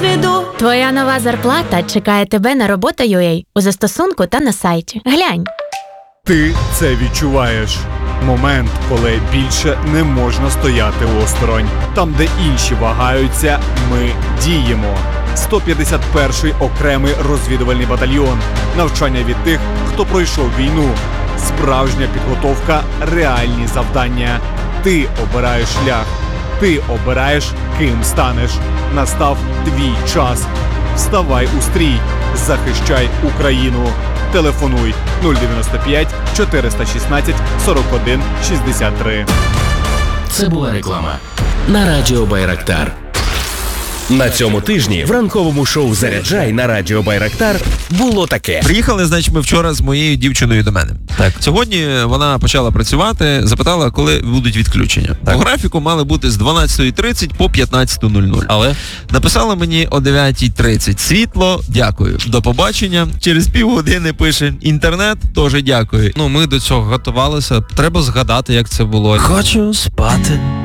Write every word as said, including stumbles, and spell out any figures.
досвіду. Твоя нова зарплата чекає тебе на робота точка ю а у застосунку та на сайті. Глянь. Ти це відчуваєш. Момент, коли більше не можна стояти осторонь. Там, де інші вагаються, ми діємо. сто п'ятдесят перший окремий розвідувальний батальйон. Навчання від тих, хто пройшов війну. Справжня підготовка, реальні завдання. Ти обираєш шлях. Ти обираєш, ким станеш. Настав твій час. Вставай у стрій. Захищай Україну. Телефонуй нуль дев'яносто п'ять чотириста шістнадцять сорок один шістдесят три. Це була реклама на Радіо Байрактар. На цьому тижні в ранковому шоу «Заряджай» на Радіо Байрактар було таке. Приїхали, значить, ми вчора з моєю дівчиною до мене. Так. Сьогодні вона почала працювати, запитала, коли будуть відключення. Так. По графіку мали бути з дванадцятої тридцять по п'ятнадцята нуль нуль. Але написала мені о дев'ятій тридцять. Світло, дякую. До побачення. Через півгодини пише інтернет, теж дякую. Ну, ми до цього готувалися. Треба згадати, як це було. Хочу спати.